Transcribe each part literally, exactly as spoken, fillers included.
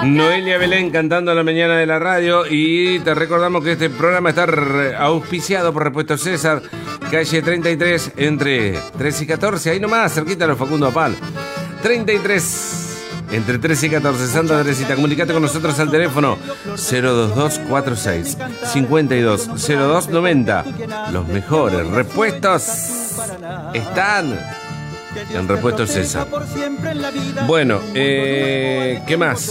Noelia Belén cantando a la mañana de la radio. Y te recordamos que este programa está auspiciado por Repuestos César, calle treinta y tres, entre trece y catorce, ahí nomás, cerquita de los Facundo Apal. treinta y tres, entre trece y catorce, Santa Teresita. Comunicate con nosotros al teléfono cero dos dos cuatro seis, cinco dos cero dos nueve cero. Los mejores repuestos están en Repuestos César. Bueno, eh, ¿qué más?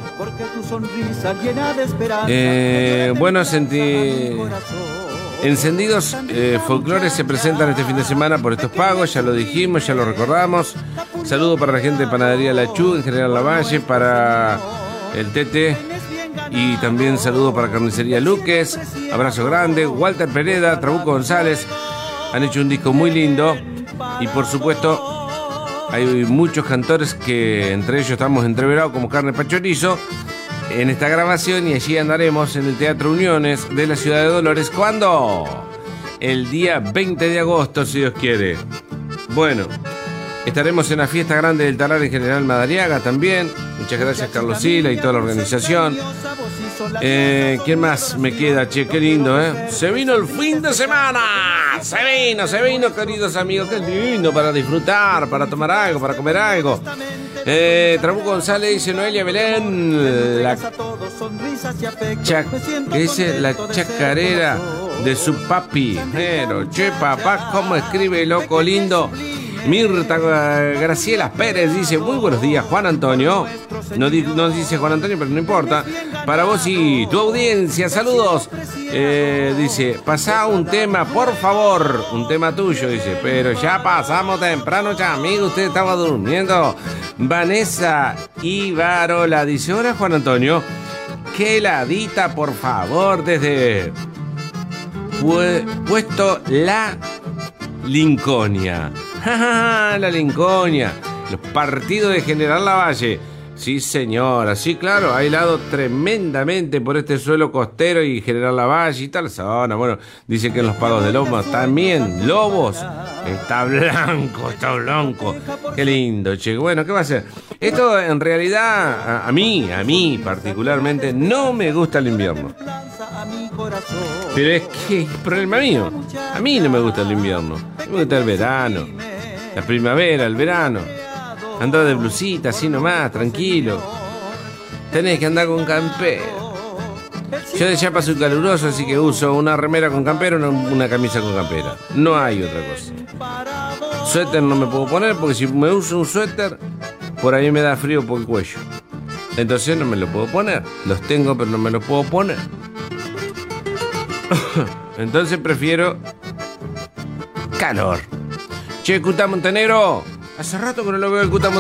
Eh, bueno, sentí... Encendidos eh, Folclores se presentan este fin de semana por estos pagos, ya lo dijimos, ya lo recordamos. Saludo para la gente de Panadería La Chu, en General Lavalle, para el Tete, y también saludo para Carnicería Luques. Abrazo grande. Walter Pereda, Trabuco González, han hecho un disco muy lindo. Y por supuesto hay muchos cantores que entre ellos estamos entreverados, como Carne Pachorizo, en esta grabación, y allí andaremos en el Teatro Uniones de la ciudad de Dolores. ¿Cuándo? El día veinte de agosto, si Dios quiere. Bueno, estaremos en la fiesta grande del Talar en General Madariaga también. Muchas gracias, Carlos Sila y toda la organización. Eh, ¿Quién más me queda? Che, qué lindo, ¿eh? Se vino el fin de semana. Se vino, se vino, queridos amigos. Qué lindo para disfrutar, para tomar algo, para comer algo. Eh, Trabuco González dice: Noelia Belén, la, cha, que dice la chacarera de su papi. Pero, che, papá, ¿cómo escribe, loco lindo? Mirta Graciela Pérez dice: muy buenos días, Juan Antonio. No, di, no dice Juan Antonio, pero no importa. Para vos y tu audiencia, saludos. Eh, dice: pasá un tema, por favor. Un tema tuyo, dice. Pero ya pasamos temprano, ya, amigo. Usted estaba durmiendo. Vanessa Ibarola dice: hola, Juan Antonio. Que heladita, por favor, desde pu- puesto La Linconia. La Linconia, los partidos de General Lavalle. Sí, señora, sí, claro, ha helado tremendamente por este suelo costero y General Lavalle y tal zona. Bueno, dice que en los Pagos de Lomas también, Lobos, está blanco, está blanco. Qué lindo, che. Bueno, ¿qué va a hacer? Esto en realidad, a, a mí, a mí particularmente, no me gusta el invierno. Pero es que es problema mío. A mí no me gusta el invierno. Me gusta el verano, la primavera, el verano. Andar de blusita, así nomás, tranquilo. Tenés que andar con campera. Yo de Chiapas soy caluroso, así que uso una remera con campera, una, una camisa con campera. No hay otra cosa. Suéter no me puedo poner, porque si me uso un suéter, por ahí me da frío por el cuello. Entonces no me lo puedo poner. Los tengo, pero no me los puedo poner. Entonces prefiero calor. Che, Cuta Montenegro, hace rato que no lo veo el Cuta Montenegro.